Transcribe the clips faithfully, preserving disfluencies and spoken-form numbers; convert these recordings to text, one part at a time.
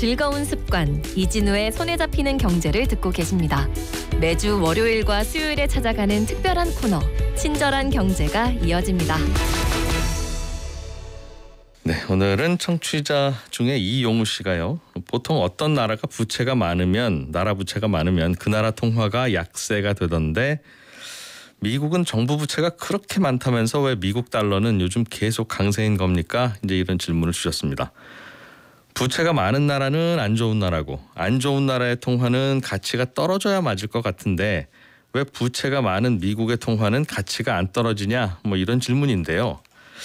즐거운 습관, 이진우의 손에 잡히는 경제를 듣고 계십니다. 매주 월요일과 수요일에 찾아가는 특별한 코너, 친절한 경제가 이어집니다. 네, 오늘은 청취자 중에 이용우 씨가요. 보통 어떤 나라가 부채가 많으면 나라 부채가 많으면 그 나라 통화가 약세가 되던데 미국은 정부 부채가 그렇게 많다면서 왜 미국 달러는 요즘 계속 강세인 겁니까? 이제 이런 질문을 주셨습니다. 부채가 많은 나라는 안 좋은 나라고 안 좋은 나라의 통화는 가치가 떨어져야 맞을 것 같은데 왜 부채가 많은 미국의 통화는 가치가 안 떨어지냐? 뭐 이런 질문인데요.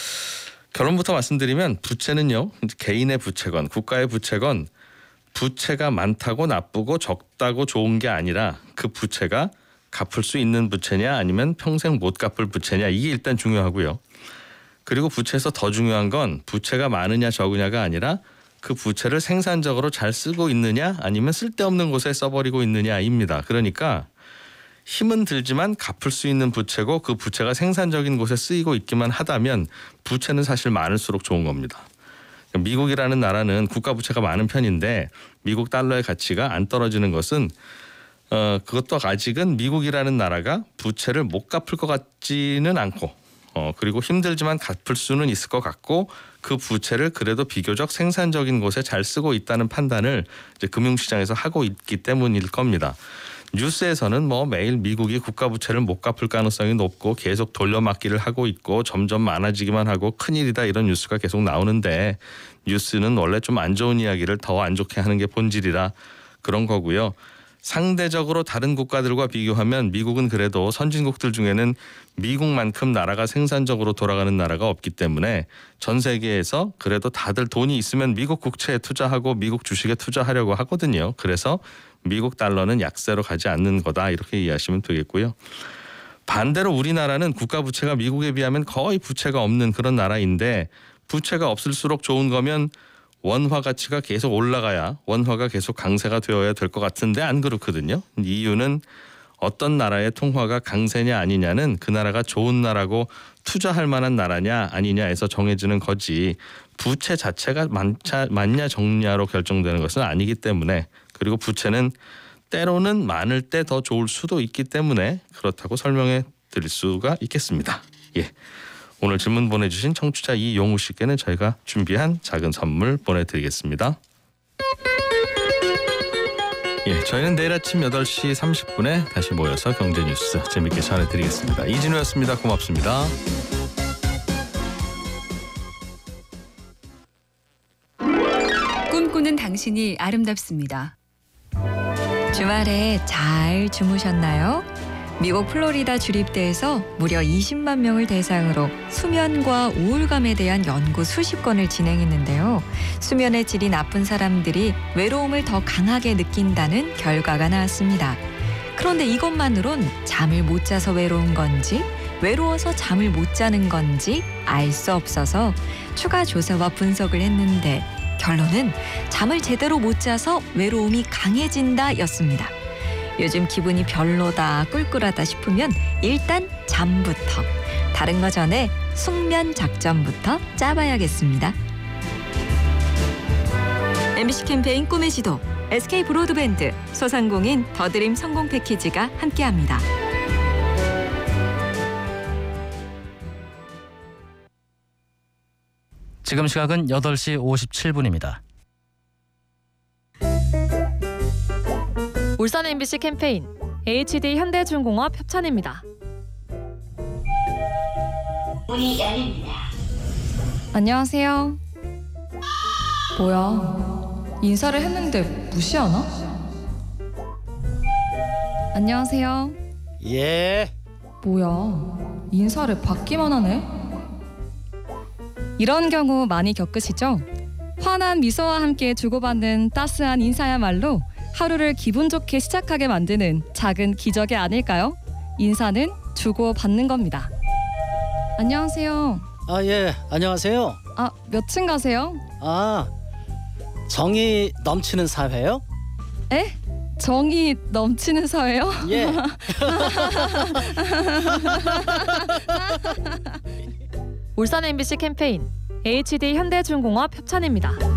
결론부터 말씀드리면 부채는요. 개인의 부채건 국가의 부채건 부채가 많다고 나쁘고 적다고 좋은 게 아니라 그 부채가 갚을 수 있는 부채냐 아니면 평생 못 갚을 부채냐 이게 일단 중요하고요. 그리고 부채에서 더 중요한 건 부채가 많으냐 적으냐가 아니라 그 부채를 생산적으로 잘 쓰고 있느냐 아니면 쓸데없는 곳에 써버리고 있느냐입니다. 그러니까 힘은 들지만 갚을 수 있는 부채고 그 부채가 생산적인 곳에 쓰이고 있기만 하다면 부채는 사실 많을수록 좋은 겁니다. 미국이라는 나라는 국가 부채가 많은 편인데 미국 달러의 가치가 안 떨어지는 것은 어, 그것도 아직은 미국이라는 나라가 부채를 못 갚을 것 같지는 않고 어, 그리고 힘들지만 갚을 수는 있을 것 같고 그 부채를 그래도 비교적 생산적인 곳에 잘 쓰고 있다는 판단을 이제 금융시장에서 하고 있기 때문일 겁니다. 뉴스에서는 뭐 매일 미국이 국가 부채를 못 갚을 가능성이 높고 계속 돌려막기를 하고 있고 점점 많아지기만 하고 큰일이다 이런 뉴스가 계속 나오는데 뉴스는 원래 좀 안 좋은 이야기를 더 안 좋게 하는 게 본질이라 그런 거고요. 상대적으로 다른 국가들과 비교하면 미국은 그래도 선진국들 중에는 미국만큼 나라가 생산적으로 돌아가는 나라가 없기 때문에 전 세계에서 그래도 다들 돈이 있으면 미국 국채에 투자하고 미국 주식에 투자하려고 하거든요. 그래서 미국 달러는 약세로 가지 않는 거다 이렇게 이해하시면 되겠고요. 반대로 우리나라는 국가 부채가 미국에 비하면 거의 부채가 없는 그런 나라인데 부채가 없을수록 좋은 거면 원화 가치가 계속 올라가야 원화가 계속 강세가 되어야 될 것 같은데 안 그렇거든요. 이유는 어떤 나라의 통화가 강세냐 아니냐는 그 나라가 좋은 나라고 투자할 만한 나라냐 아니냐에서 정해지는 거지 부채 자체가 많자, 많냐 적냐로 결정되는 것은 아니기 때문에 그리고 부채는 때로는 많을 때 더 좋을 수도 있기 때문에 그렇다고 설명해 드릴 수가 있겠습니다. 예. 오늘 질문 보내주신 청취자 이용우 씨께는 저희가 준비한 작은 선물 보내드리겠습니다. 예, 저희는 내일 아침 여덟 시 삼십 분에 다시 모여서 경제 뉴스 재밌게 전해드리겠습니다. 이진우였습니다. 고맙습니다. 꿈꾸는 당신이 아름답습니다. 주말에 잘 주무셨나요? 미국 플로리다 주립대에서 무려 이십만 명을 대상으로 수면과 우울감에 대한 연구 수십 건을 진행했는데요. 수면의 질이 나쁜 사람들이 외로움을 더 강하게 느낀다는 결과가 나왔습니다. 그런데 이것만으론 잠을 못 자서 외로운 건지 외로워서 잠을 못 자는 건지 알 수 없어서 추가 조사와 분석을 했는데 결론은 잠을 제대로 못 자서 외로움이 강해진다 였습니다. 요즘 기분이 별로다, 꿀꿀하다 싶으면 일단 잠부터, 다른 거 전에 숙면 작전부터 짜봐야겠습니다. 엠비씨 캠페인 꿈의 지도, 에스케이 브로드밴드, 소상공인 더드림 성공 패키지가 함께합니다. 지금 시각은 여덟 시 오십칠 분입니다. 울산 엠비씨 캠페인 에이치디 현대중공업 협찬입니다. 문이 열립니다. 안녕하세요. 뭐야, 인사를 했는데 무시하나? 안녕하세요. 예. 뭐야, 인사를 받기만 하네? 이런 경우 많이 겪으시죠? 환한 미소와 함께 주고받는 따스한 인사야말로 하루를 기분 좋게 시작하게 만드는 작은 기적이 아닐까요? 인사는 주고받는 겁니다. 안녕하세요. 아, 예. 안녕하세요. 아, 몇 층 가세요? 아, 정이 넘치는 사회요? 에? 정이 넘치는 사회요? 예. 울산 엠비씨 캠페인 에이치디 현대중공업 협찬입니다.